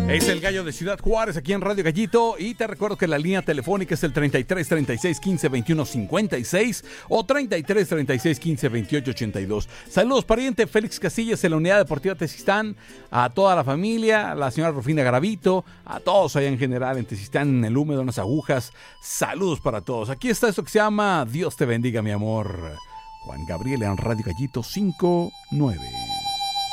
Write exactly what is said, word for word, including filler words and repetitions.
Es el Gallo de Ciudad Juárez aquí en Radio Gallito y te recuerdo que la línea telefónica es el treinta y tres, treinta y seis, quince, veintiuno, cincuenta y seis o treinta y tres, treinta y seis, quince, veintiocho, ochenta y dos. Saludos pariente Félix Casillas en la Unidad Deportiva Tezistán, a toda la familia, a la señora Rufina Garavito, a todos allá en general en Tezistán, en el húmedo, en las agujas. Saludos para todos. Aquí está esto que se llama Dios te bendiga mi amor. Juan Gabriel en Radio Gallito cinco nueve.